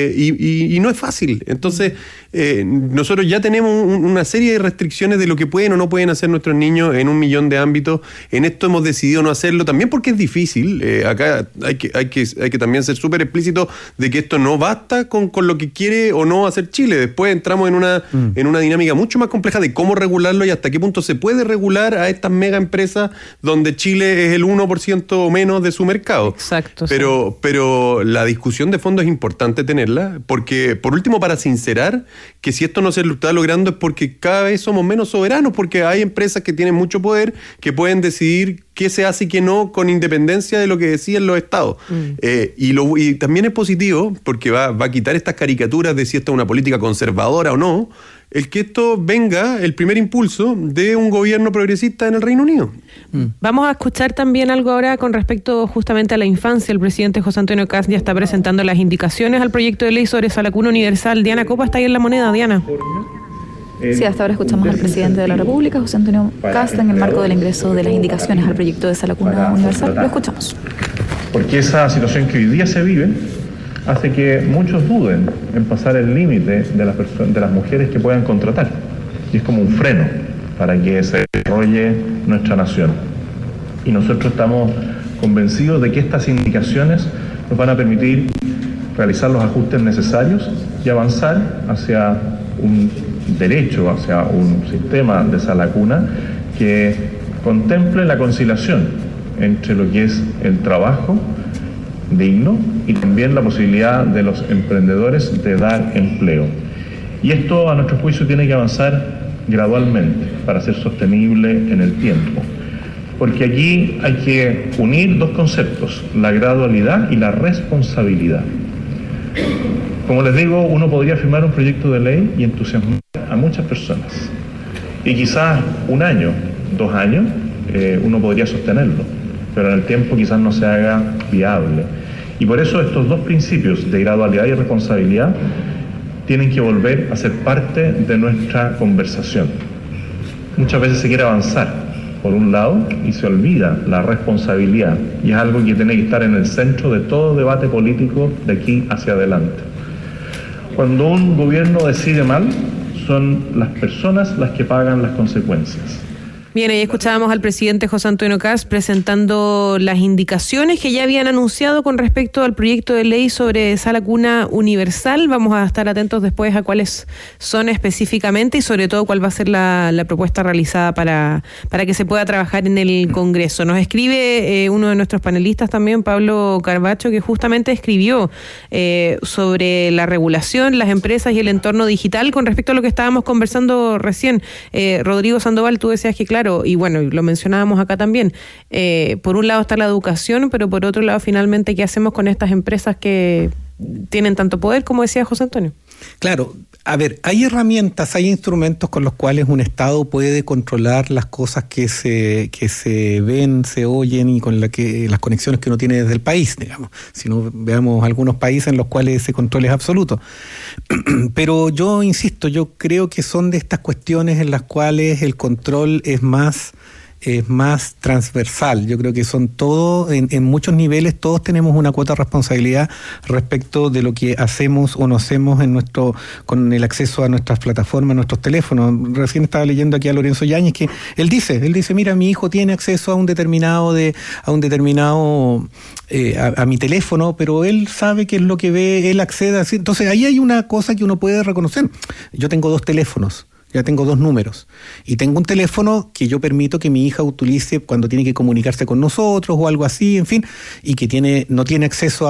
y no es fácil. Entonces nosotros ya tenemos una serie de restricciones de lo que pueden o no pueden hacer nuestros niños en 1.000.000 de ámbitos. En esto hemos decidido no hacerlo, también porque es difícil. Acá hay que también ser súper explícito de que esto no basta con lo que quiere o no hacer Chile. Después entramos en una dinámica mucho más compleja de cómo regularlo y hasta qué punto se puede regular a estas mega empresas donde Chile es el 1% o menos de su mercado. Exacto. Pero la discusión de fondo es importante tenerla, porque por último, para sincerar que si esto no se está logrando es porque cada vez somos menos soberanos, porque hay empresas que tienen mucho poder, que pueden decidir qué se hace y qué no, con independencia de lo que decían los estados. Y también es positivo, porque va a quitar estas caricaturas de si esto es una política conservadora o no, el que esto venga, el primer impulso de un gobierno progresista en el Reino Unido. Vamos a escuchar también algo ahora con respecto justamente a la infancia. El presidente José Antonio Kast ya está presentando las indicaciones al proyecto de ley sobre esa lacuna universal. Diana Copa está ahí en La Moneda. Diana. Sí, hasta ahora escuchamos al presidente de la República, José Antonio Kast, en el marco del ingreso de las indicaciones al proyecto de esa lacuna universal. Lo escuchamos. Porque esa situación que hoy día se vive hace que muchos duden en pasar el límite de las mujeres que puedan contratar. Y es como un freno para que se desarrolle nuestra nación. Y nosotros estamos convencidos de que estas indicaciones nos van a permitir realizar los ajustes necesarios y avanzar hacia un derecho, hacia un sistema de esa lacuna que contemple la conciliación entre lo que es el trabajo digno y también la posibilidad de los emprendedores de dar empleo. Y esto, a nuestro juicio, tiene que avanzar gradualmente para ser sostenible en el tiempo. Porque aquí hay que unir dos conceptos, la gradualidad y la responsabilidad. Como les digo, uno podría firmar un proyecto de ley y entusiasmar a muchas personas. Y quizás 1 año, 2 años, uno podría sostenerlo, pero en el tiempo quizás no se haga viable. Y por eso estos dos principios de gradualidad y responsabilidad tienen que volver a ser parte de nuestra conversación. Muchas veces se quiere avanzar por un lado y se olvida la responsabilidad, y es algo que tiene que estar en el centro de todo debate político de aquí hacia adelante. Cuando un gobierno decide mal, son las personas las que pagan las consecuencias. Bien, ahí escuchábamos al presidente José Antonio Kast presentando las indicaciones que ya habían anunciado con respecto al proyecto de ley sobre esa lacuna universal. Vamos a estar atentos después a cuáles son específicamente y sobre todo cuál va a ser la propuesta realizada para que se pueda trabajar en el Congreso. Nos escribe uno de nuestros panelistas también, Pablo Carbacho, que justamente escribió sobre la regulación, las empresas y el entorno digital con respecto a lo que estábamos conversando recién. Rodrigo Sandoval, tú decías que claro, y bueno, lo mencionábamos acá también, por un lado está la educación, pero por otro lado finalmente qué hacemos con estas empresas que tienen tanto poder, como decía José Antonio. Claro, a ver, hay herramientas, hay instrumentos con los cuales un Estado puede controlar las cosas que se ven, se oyen y con las conexiones que uno tiene desde el país, digamos. Si no, veamos algunos países en los cuales ese control es absoluto. Pero yo insisto, yo creo que son de estas cuestiones en las cuales el control es más es más transversal. Yo creo que son todos, en muchos niveles, todos tenemos una cuota de responsabilidad respecto de lo que hacemos o no hacemos con el acceso a nuestras plataformas, nuestros teléfonos. Recién estaba leyendo aquí a Lorenzo Yáñez que él dice, mira, mi hijo tiene acceso a a mi teléfono, pero él sabe qué es lo que ve, él accede así. Entonces ahí hay una cosa que uno puede reconocer. Yo tengo 2 teléfonos. Ya tengo 2 números y tengo un teléfono que yo permito que mi hija utilice cuando tiene que comunicarse con nosotros o algo así, en fin, y que no tiene acceso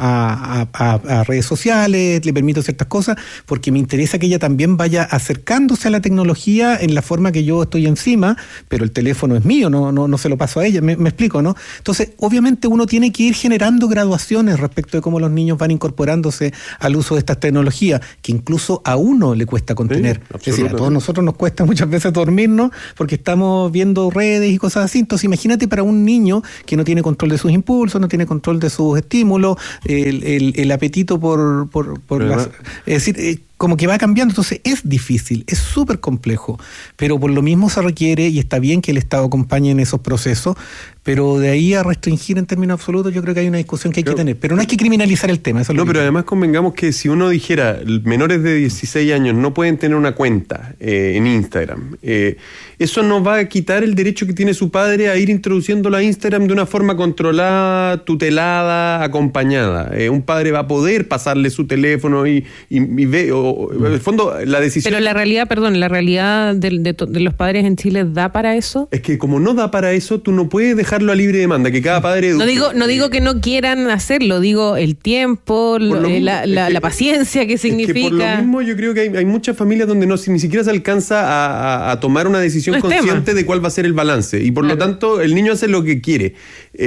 a redes sociales, le permito ciertas cosas porque me interesa que ella también vaya acercándose a la tecnología en la forma que yo estoy encima, pero el teléfono es mío, no se lo paso a ella, me explico, ¿no? Entonces, obviamente uno tiene que ir generando graduaciones respecto de cómo los niños van incorporándose al uso de estas tecnologías, que incluso a uno le cuesta contener. Sí, es decir, a todos nosotros nos cuesta muchas veces dormirnos porque estamos viendo redes y cosas así. Entonces imagínate para un niño que no tiene control de sus impulsos, no tiene control de sus estímulos, el apetito por las, es decir, como que va cambiando. Entonces es difícil, es súper complejo, pero por lo mismo se requiere, y está bien que el Estado acompañe en esos procesos, pero de ahí a restringir en términos absolutos yo creo que hay una discusión que hay que tener, pero no hay que criminalizar el tema. Eso es pero además convengamos que si uno dijera menores de 16 años no pueden tener una cuenta en Instagram, eso no va a quitar el derecho que tiene su padre a ir introduciéndolo a Instagram de una forma controlada, tutelada, acompañada. Un padre va a poder pasarle su teléfono y ve, en el fondo la decisión... Pero la realidad de los padres en Chile ¿da para eso? Es que como no da para eso, tú no puedes dejarlo a libre demanda, que cada padre... No digo que no quieran hacerlo, digo el tiempo, la paciencia que significa... Es que por lo mismo yo creo que hay muchas familias donde ni siquiera se alcanza a tomar una decisión consciente de cuál va a ser el balance, y por lo tanto el niño hace lo que quiere.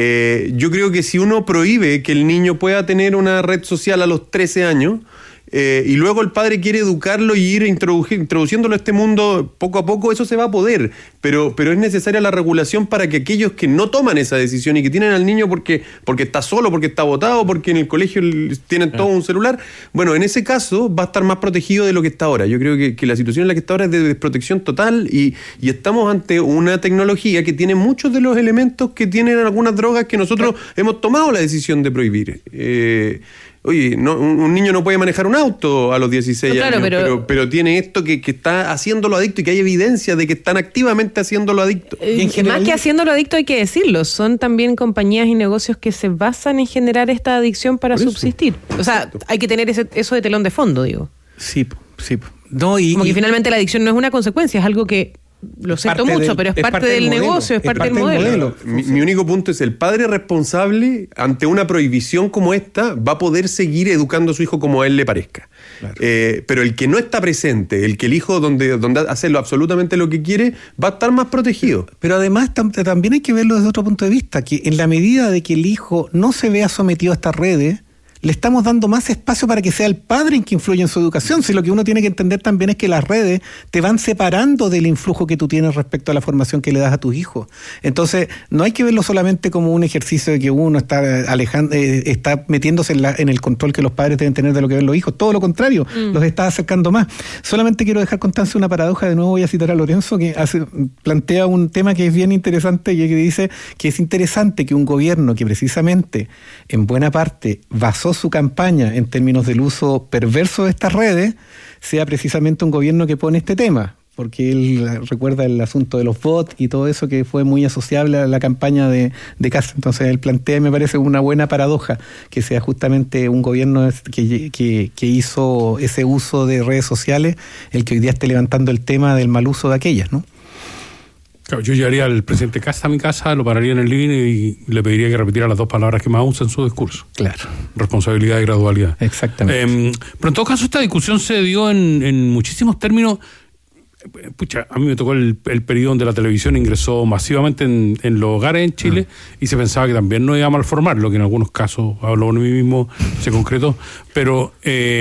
Yo creo que si uno prohíbe que el niño pueda tener una red social a los 13 años, y luego el padre quiere educarlo y ir introduciéndolo a este mundo poco a poco, eso se va a poder, pero es necesaria la regulación para que aquellos que no toman esa decisión y que tienen al niño porque está solo, porque está botado, porque en el colegio tienen todo un celular, bueno, en ese caso va a estar más protegido de lo que está ahora. Yo creo que la situación en la que está ahora es de desprotección total y estamos ante una tecnología que tiene muchos de los elementos que tienen algunas drogas que nosotros hemos tomado la decisión de prohibir. Oye, un niño no puede manejar un auto a los 16 años, pero tiene esto que está haciéndolo adicto y que hay evidencia de que están activamente haciéndolo adicto. Más que haciéndolo adicto hay que decirlo, son también compañías y negocios que se basan en generar esta adicción para subsistir. O sea, hay que tener eso de telón de fondo, digo. Sí. Como que finalmente la adicción no es una consecuencia, es algo que... Lo siento mucho, pero es parte del negocio, es parte del modelo. Mi único punto es el padre responsable ante una prohibición como esta va a poder seguir educando a su hijo como a él le parezca. Claro. Pero el que no está presente, el que el hijo donde hace absolutamente lo que quiere, va a estar más protegido. Pero además también hay que verlo desde otro punto de vista, que en la medida de que el hijo no se vea sometido a estas redes, le estamos dando más espacio para que sea el padre en que influya en su educación. Si lo que uno tiene que entender también es que las redes te van separando del influjo que tú tienes respecto a la formación que le das a tus hijos. Entonces, no hay que verlo solamente como un ejercicio de que uno está está metiéndose en el control que los padres deben tener de lo que ven los hijos. Todo lo contrario, los está acercando más. Solamente quiero dejar constancia una paradoja, de nuevo voy a citar a Lorenzo, que plantea un tema que es bien interesante y que dice que es interesante que un gobierno que precisamente en buena parte basó su campaña en términos del uso perverso de estas redes sea precisamente un gobierno que pone este tema, porque él recuerda el asunto de los bots y todo eso que fue muy asociable a la campaña de Castro. Entonces él plantea, me parece una buena paradoja, que sea justamente un gobierno que hizo ese uso de redes sociales el que hoy día esté levantando el tema del mal uso de aquellas, ¿no? Claro, yo llevaría al presidente Casta a mi casa, lo pararía en el living y le pediría que repitiera las 2 palabras que más usa en su discurso. Claro. Responsabilidad y gradualidad. Exactamente. Pero en todo caso esta discusión se dio en muchísimos términos. Pucha, a mí me tocó el periodo donde la televisión ingresó masivamente en los hogares en Chile y se pensaba que también no iba a malformar, lo que en algunos casos, hablo por mí mismo, se concretó. Pero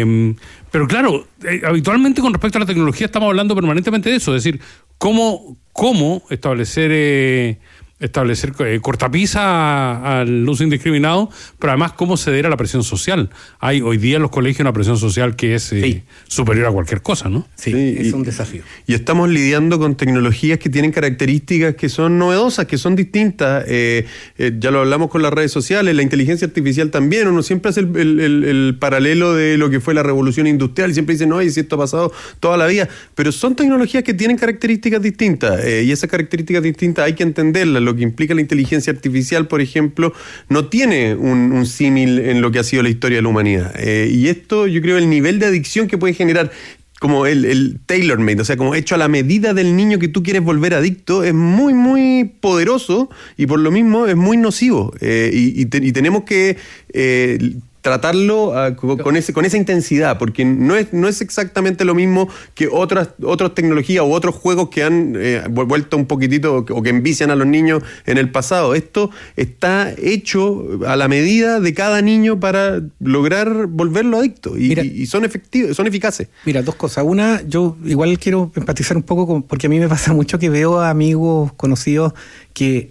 claro, habitualmente con respecto a la tecnología estamos hablando permanentemente de eso, es decir, cómo establecer establecer cortapisa al uso indiscriminado, pero además cómo ceder a la presión social. Hay hoy día en los colegios una presión social que es superior a cualquier cosa, ¿no? Sí, es un desafío. Y estamos lidiando con tecnologías que tienen características que son novedosas, que son distintas. Ya lo hablamos con las redes sociales, la inteligencia artificial también. Uno siempre hace el paralelo de lo que fue la revolución industrial y siempre dice, no, y si esto ha pasado toda la vida. Pero son tecnologías que tienen características distintas y esas características distintas hay que entenderlas. Lo que implica la inteligencia artificial, por ejemplo, no tiene un símil en lo que ha sido la historia de la humanidad. Y esto, yo creo, el nivel de adicción que puede generar como el tailor-made, o sea, como hecho a la medida del niño que tú quieres volver adicto, es muy, muy poderoso y por lo mismo es muy nocivo. Y tenemos que tratarlo con esa intensidad, porque no es exactamente lo mismo que otras tecnologías u otros juegos que han vuelto un poquitito o que envician a los niños en el pasado. Esto está hecho a la medida de cada niño para lograr volverlo adicto y son efectivos, son eficaces. Mira, dos cosas. Una, yo igual quiero empatizar un poco porque a mí me pasa mucho que veo a amigos conocidos que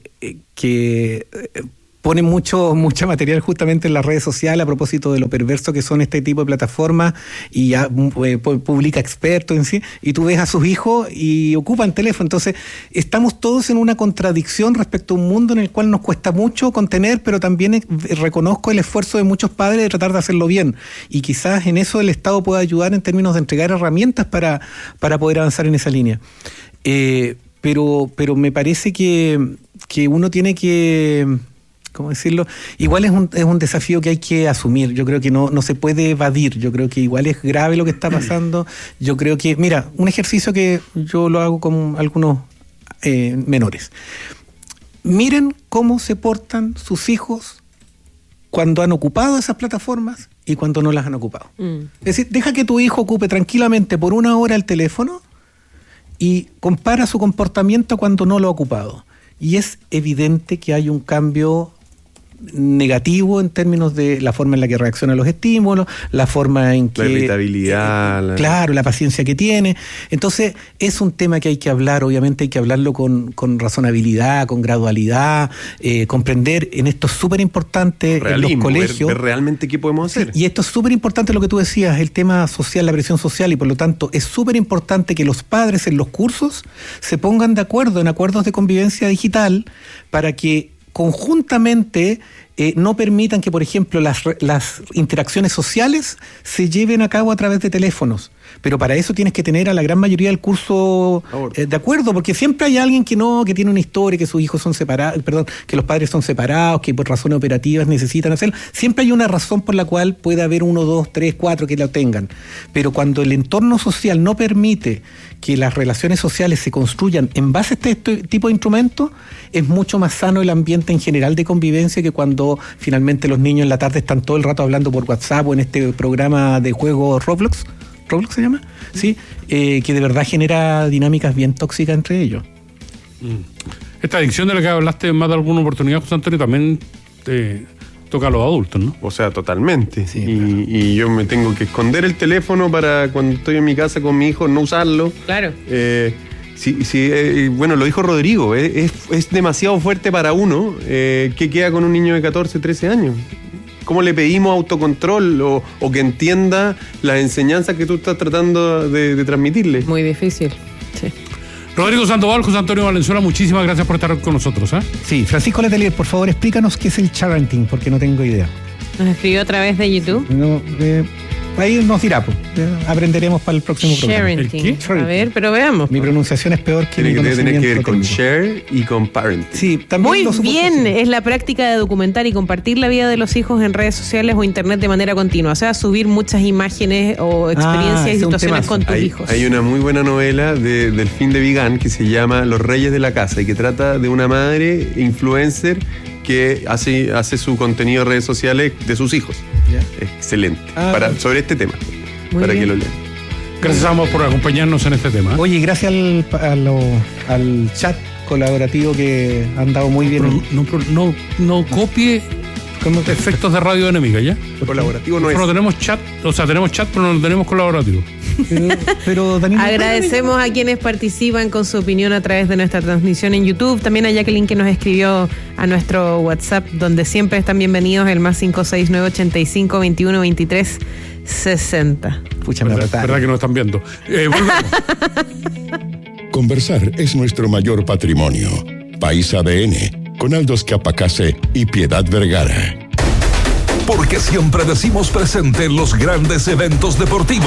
pone mucho material justamente en las redes sociales a propósito de lo perverso que son este tipo de plataformas y ya publica expertos en sí, y tú ves a sus hijos y ocupan teléfono. Entonces estamos todos en una contradicción respecto a un mundo en el cual nos cuesta mucho contener, pero también reconozco el esfuerzo de muchos padres de tratar de hacerlo bien, y quizás en eso el Estado pueda ayudar en términos de entregar herramientas para poder avanzar en esa línea. Pero me parece que uno tiene que, ¿cómo decirlo? Igual es un desafío que hay que asumir. Yo creo que no se puede evadir. Yo creo que igual es grave lo que está pasando. Yo creo que, mira, un ejercicio que yo lo hago con algunos menores. Miren cómo se portan sus hijos cuando han ocupado esas plataformas y cuando no las han ocupado. Es decir, deja que tu hijo ocupe tranquilamente por 1 hora el teléfono y compara su comportamiento cuando no lo ha ocupado. Y es evidente que hay un cambio negativo en términos de la forma en la que reacciona a los estímulos, la forma en que... La irritabilidad. Claro, la paciencia que tiene. Entonces, es un tema que hay que hablar, obviamente hay que hablarlo con razonabilidad, con gradualidad, comprender, en esto es súper importante en los colegios. Ver realmente qué podemos hacer. Y esto es súper importante lo que tú decías, el tema social, la presión social, y por lo tanto es súper importante que los padres en los cursos se pongan de acuerdo en acuerdos de convivencia digital para que conjuntamente no permitan que, por ejemplo, las interacciones sociales se lleven a cabo a través de teléfonos. Pero para eso tienes que tener a la gran mayoría del curso de acuerdo, porque siempre hay alguien que tiene una historia, que sus hijos son separados, que los padres son separados, que por razones operativas necesitan hacerlo. Siempre hay una razón por la cual puede haber 1, 2, 3, 4 que lo tengan. Pero cuando el entorno social no permite que las relaciones sociales se construyan en base a este tipo de instrumentos, es mucho más sano el ambiente en general de convivencia que cuando finalmente los niños en la tarde están todo el rato hablando por WhatsApp o en este programa de juego Roblox se llama, sí, que de verdad genera dinámicas bien tóxicas entre ellos. Esta adicción de la que hablaste en más de alguna oportunidad, José Antonio, también toca a los adultos, ¿no? O sea, totalmente. Sí, y yo me tengo que esconder el teléfono para cuando estoy en mi casa con mi hijo no usarlo. Claro. Bueno, lo dijo Rodrigo, es demasiado fuerte para uno. ¿Qué queda con un niño de 14, 13 años? ¿Cómo le pedimos autocontrol o que entienda las enseñanzas que tú estás tratando de transmitirle? Muy difícil, sí. Rodrigo Sandoval, José Antonio Valenzuela, muchísimas gracias por estar con nosotros. Sí, Francisco Letelier, por favor, explícanos qué es el parenting, porque no tengo idea. ¿Nos escribió a través de YouTube? No, ahí nos dirá, pues. Aprenderemos para el próximo programa. ¿Qué? A ver, pero veamos. Mi pronunciación es peor que mi conocimiento. Tiene que ver con share y con parenting. Sí, también. Muy bien, es la práctica de documentar y compartir la vida de los hijos en redes sociales o internet de manera continua. O sea, subir muchas imágenes o experiencias y situaciones con tus hijos. Hay una muy buena novela de Delfín de Vigan que se llama Los Reyes de la Casa y que trata de una madre influencer que hace su contenido en redes sociales de sus hijos. Yeah. Excelente. Sobre este tema. Muy para bien. Que lo lean. Gracias a ambos por acompañarnos en este tema. Oye, gracias al chat colaborativo que han dado muy bien. No copie efectos de radio enemiga, ¿ya? Colaborativo no es. No tenemos chat, o sea, tenemos chat, pero no tenemos colaborativo. Pero Danilo, agradecemos a quienes participan con su opinión a través de nuestra transmisión en YouTube. También a Jacqueline, que nos escribió a nuestro WhatsApp, donde siempre están bienvenidos, el más 569-85-21-23-60. Pucha, me verdad que nos están viendo. Volvemos. Conversar es nuestro mayor patrimonio. País ADN, con Aldos Capacase y Piedad Vergara. Porque siempre decimos presente en los grandes eventos deportivos.